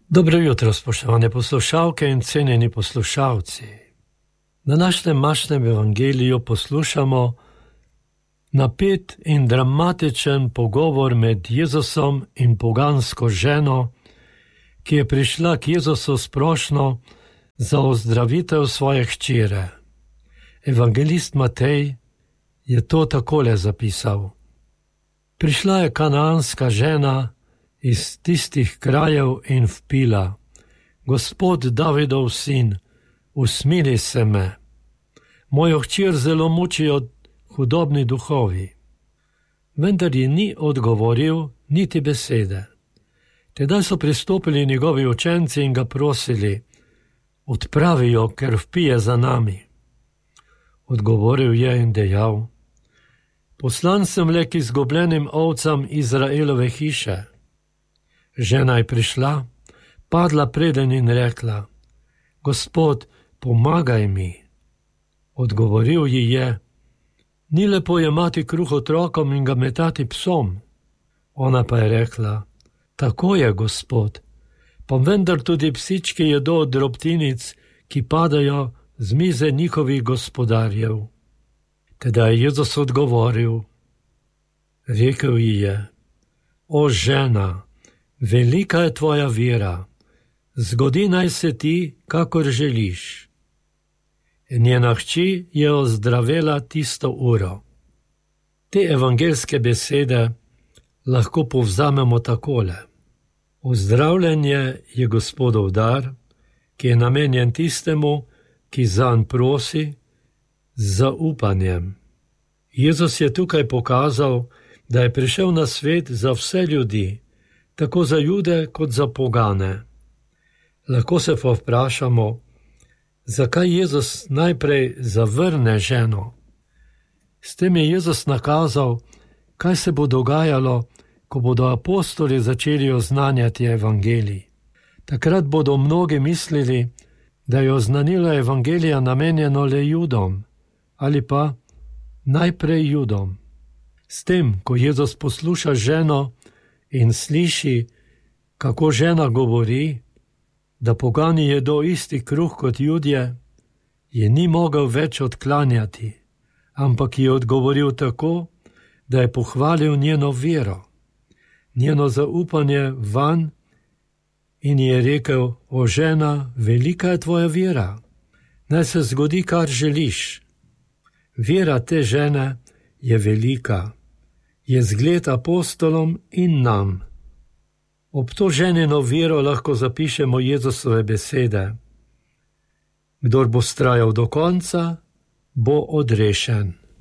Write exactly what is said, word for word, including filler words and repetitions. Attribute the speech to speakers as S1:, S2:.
S1: Dobro jutro, spoštovane poslušalke in cenjeni poslušalci. Na našem mašnem evangeliju poslušamo napet in dramatičen pogovor med Jezusom in pogansko ženo, ki je prišla k Jezusu s prošnjo za ozdravitev svoje hčere. Evangelist Matej je to takole zapisal. Prišla je kanaanska žena iz tistih krajev in vpila: Gospod Davidov sin, usmili se me. Mojo hčer zelo mučijo hudobni duhovi. Vendar ji ni odgovoril niti besede. Tedaj so pristopili njegovi učenci in ga prosili: Odpravi jo, ker vpije za nami. Odgovoril je in dejal: Poslan sem le k izgubljenim ovcam Izraelove hiše. Žena je prišla, padla preden in rekla: Gospod, pomagaj mi. Odgovoril ji je: Ni lepo jemati kruh otrokom in ga metati psom. Ona pa je rekla: Tako je, Gospod, pa vendar tudi psički jedo od drobtinic, ki padajo z mize njihovih gospodarjev. Tedaj je Jezus odgovoril. Rekel ji je: O žena, velika je tvoja vera, zgodi naj se ti, kakor želiš. Njena hči je ozdravela tisto uro. Te evangelske besede lahko povzamemo takole. Ozdravljenje je Gospodov dar, ki je namenjen tistemu, ki zanj prosi, z zaupanjem. Jezus je tukaj pokazal, da je prišel na svet za vse ljudi, tako za Jude kot za pogane. Lahko se pa vprašamo, zakaj Jezus najprej zavrne ženo. S tem je Jezus nakazal, kaj se bo dogajalo, ko bodo apostoli začeli oznanjati evangelij. Takrat bodo mnogi mislili, da je oznanilo evangelija namenjeno le Judom, ali pa najprej Judom. S tem, ko Jezus posluša ženo in sliši, kako žena govori, da pogani jedo isti kruh kot Judje, je ni mogel več odklanjati, ampak je odgovoril tako, da je pohvalil njeno vero, njeno zaupanje vanj in je rekel: O žena, velika je tvoja vera, naj se zgodi, kar želiš. Vera te žene je velika, je zgled apostolom in nam. Ob to ženino vero lahko zapišemo Jezusove besede: Kdor bo vztrajal do konca, bo odrešen.